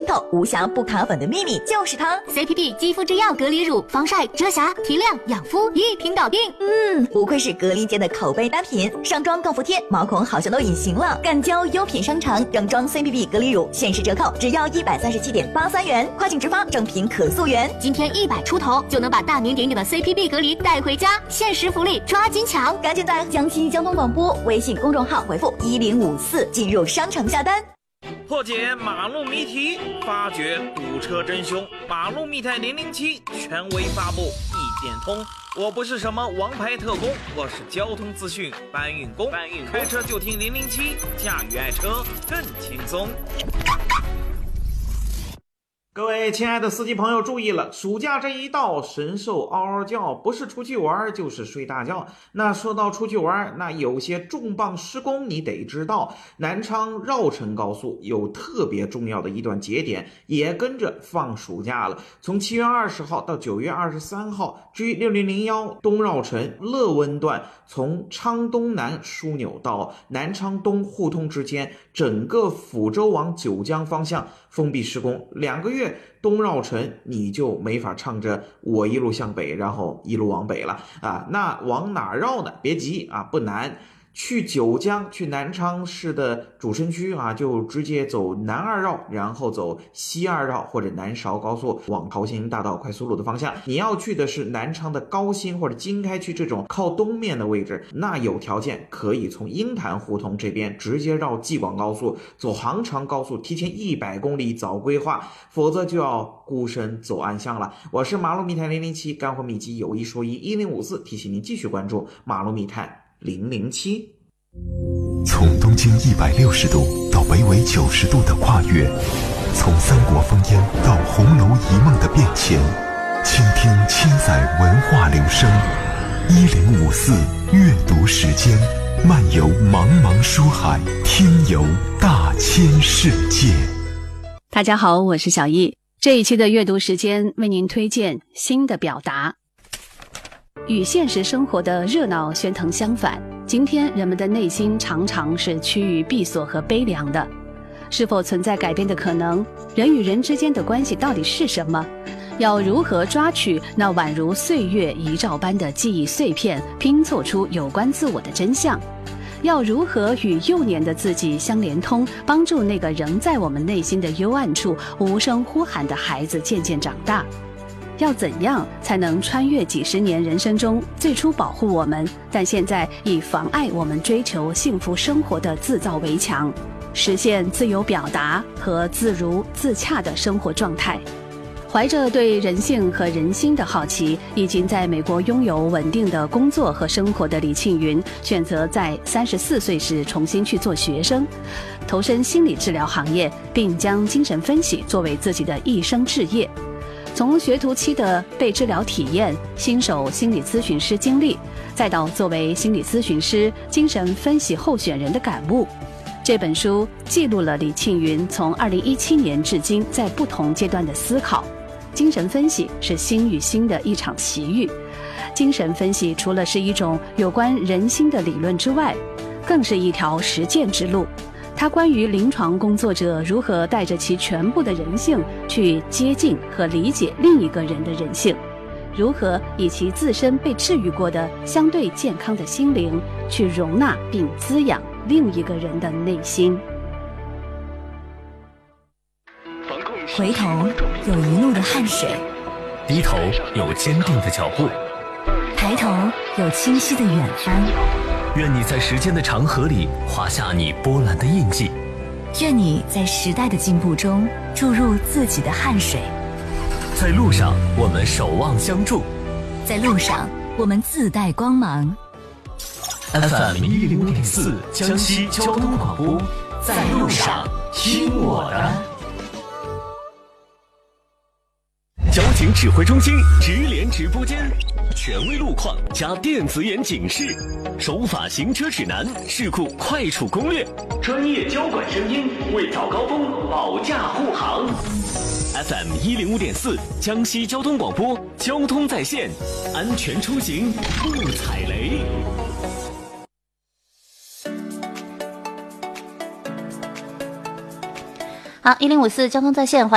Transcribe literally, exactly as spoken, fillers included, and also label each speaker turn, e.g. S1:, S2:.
S1: 透无瑕不卡粉的秘密就是它。
S2: C P B 肌肤之钥隔离乳，防晒、遮瑕、提亮、养肤一瓶搞定。
S1: 嗯，不愧是隔离界的口碑单品，上妆更服帖，毛孔好像都隐形了。干胶优品商城整装 C P B 隔离乳限时折扣，只要一百三十七点八三元，跨境直发，正品可溯源。
S2: 今天一百出头就能把大名鼎鼎的 C P B 隔离带回家，限时福利抓紧抢！
S1: 赶紧在江西交通广播微信公众号回复一零五四进入商城下单。
S3: 破解马路谜题，发掘堵车真凶。马路密探零零七权威发布，一点通。我不是什么王牌特工，我是交通资讯搬运工。搬运开车就听零零七，驾驭爱车更轻松。各位亲爱的司机朋友注意了，暑假这一到，神兽嗷嗷叫，不是出去玩就是睡大觉。那说到出去玩，那有些重磅施工你得知道，南昌绕城高速有特别重要的一段节点也跟着放暑假了。从七月二十号到九月二十三号 G 六零零一 东绕城乐温段，从昌东南枢纽到南昌东互通之间，整个抚州往九江方向封闭施工，两个月东绕城你就没法唱着我一路向北然后一路往北了啊。那往哪绕呢？别急啊，不难。去九江，去南昌市的主城区啊，就直接走南二绕，然后走西二绕或者南韶高速往桃兴大道快速路的方向。你要去的是南昌的高新或者经开区这种靠东面的位置，那有条件可以从鹰潭胡同这边直接绕济广高速，走杭长高速，提前一百公里早规划，否则就要孤身走暗巷了。我是马路密探零零七，干货秘籍有一说一，一零五四提醒您继续关注马路密探零零七。
S4: 从东经一百六十度到北纬九十度的跨越，从三国烽烟到红楼一梦的变迁，倾听千载文化流声。一零五四阅读时间，漫游茫茫书海，听游大千世界。
S5: 大家好，我是小易。这一期的阅读时间为您推荐新的表达。与现实生活的热闹喧腾相反，今天人们的内心常常是趋于闭锁和悲凉的。是否存在改变的可能？人与人之间的关系到底是什么？要如何抓取那宛如岁月遗照般的记忆碎片，拼凑出有关自我的真相？要如何与幼年的自己相连通，帮助那个仍在我们内心的幽暗处无声呼喊的孩子渐渐长大？要怎样才能穿越几十年人生中最初保护我们，但现在已妨碍我们追求幸福生活的自造围墙，实现自由表达和自如自洽的生活状态？怀着对人性和人心的好奇，已经在美国拥有稳定的工作和生活的李庆云，选择在三十四岁时重新去做学生，投身心理治疗行业，并将精神分析作为自己的一生志业。从学徒期的被治疗体验、新手心理咨询师经历，再到作为心理咨询师、精神分析候选人的感悟，这本书记录了李庆云从二零一七年至今在不同阶段的思考。精神分析是心与心的一场奇遇。精神分析除了是一种有关人心的理论之外，更是一条实践之路。它关于临床工作者如何带着其全部的人性去接近和理解另一个人的人性，如何以其自身被治愈过的相对健康的心灵去容纳并滋养另一个人的内心。
S6: 回头有一路的汗水，
S7: 低头有坚定的脚步，
S6: 抬头有清晰的远方。
S7: 愿你在时间的长河里画下你波澜的印记，
S6: 愿你在时代的进步中注入自己的汗水。
S7: 在路上我们守望相助，
S6: 在路上我们自带光芒。
S7: F M 一零五点四江西交通广播，在路上听我的。交警指挥中心直连直播间，权威路况加电子眼警示，守法行车指南，事故快处攻略，专业交管声音为早高峰保驾护航。F M 一零五点四江西交通广播，交通在线，安全出行不踩雷。
S2: 好，一零五四交通在线。